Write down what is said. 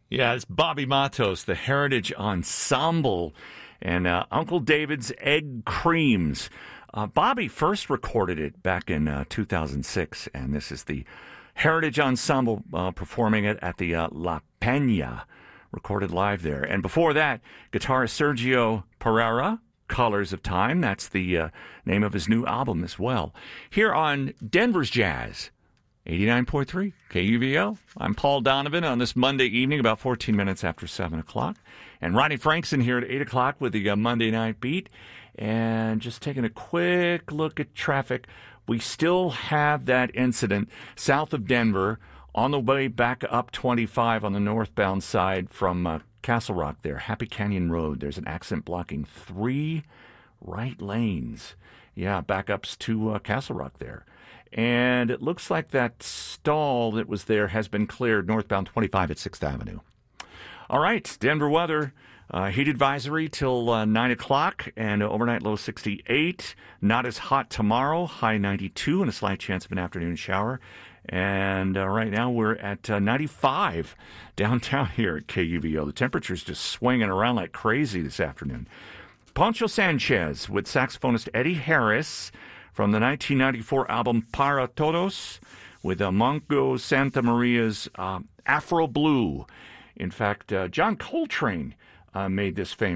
Yeah, it's Bobby Matos, the Heritage Ensemble, and Uncle David's Egg Creams. Bobby first recorded it back in 2006, and this is the Heritage Ensemble performing it at the La Peña, recorded live there. And before that, guitarist Sergio Pereira, Colors of Time. That's the name of his new album as well. Here on Denver's Jazz, 89.3 KUVO. I'm Paul Donovan on this Monday evening, about 14 minutes after 7 o'clock. And Ronnie Frankson here at 8 o'clock with the Monday Night Beat. And just taking a quick look at traffic. We still have that incident south of Denver on the way back up 25 on the northbound side from Castle Rock there, Happy Canyon Road. There's an accident blocking 3 right lanes. Yeah, backups to Castle Rock there. And it looks like that stall that was there has been cleared northbound 25 at 6th Avenue. All right, Denver weather. Heat advisory till 9 o'clock and overnight low 68. Not as hot tomorrow, high 92 and a slight chance of an afternoon shower. And right now we're at 95 downtown here at KUVO. The temperature's just swinging around like crazy this afternoon. Poncho Sanchez with saxophonist Eddie Harris from the 1994 album Para Todos with Mongo Santa Maria's Afro Blue. In fact, John Coltrane made this famous.